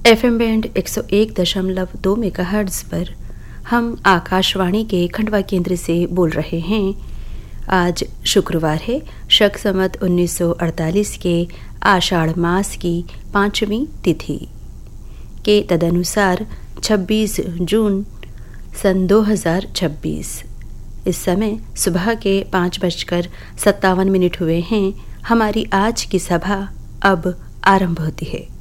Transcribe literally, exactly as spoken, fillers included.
F M band एक सौ एक दशमलव दो मेगाहर्ट्ज़ पर हम आकाशवाणी के खंडवा केंद्र से बोल रहे हैं। आज शुक्रवार है, शक संवत उन्नीस सौ अड़तालीस के आषाढ़ मास की पांचवीं तिथि के तदनुसार छब्बीस जून सन दो हज़ार छब्बीस। इस समय सुबह के पाँच बजकर सत्तावन मिनट हुए हैं। हमारी आज की सभा अब आरंभ होती है।